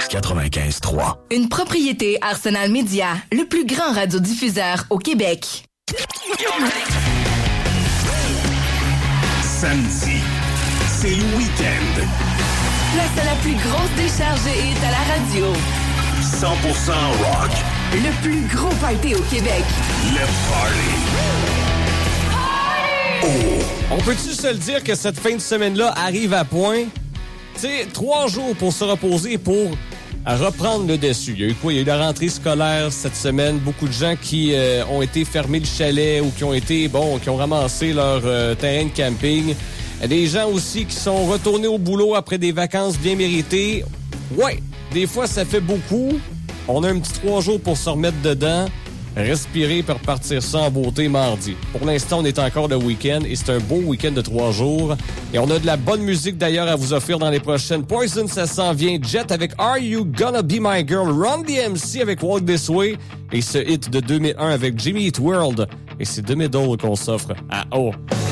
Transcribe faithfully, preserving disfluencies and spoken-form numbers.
quatre-vingt-quinze trois. Une propriété Arsenal Média, le plus grand radiodiffuseur au Québec. Samedi, c'est le week-end. Place à la plus grosse décharge est à la radio. cent pour cent rock. Le plus gros party au Québec. Le party. Oh. On peut-tu se le dire que cette fin de semaine-là arrive à point? Tu sais, trois jours pour se reposer et pour reprendre le dessus. Il y a eu quoi? Il y a eu la rentrée scolaire cette semaine. Beaucoup de gens qui euh, ont été fermés le chalet ou qui ont été, bon, qui ont ramassé leur euh, terrain de camping. Des gens aussi qui sont retournés au boulot après des vacances bien méritées. Ouais, des fois, ça fait beaucoup. On a un petit trois jours pour se remettre dedans, respirer pour repartir ça en beauté mardi. Pour l'instant, on est encore le week-end et c'est un beau week-end de trois jours. Et on a de la bonne musique d'ailleurs à vous offrir dans les prochaines. Poison, ça s'en vient. Jet avec Are You Gonna Be My Girl? Run D M C avec Walk This Way. Et ce hit de deux mille un avec Jimmy Eat World. Et c'est The Middle qu'on s'offre à O.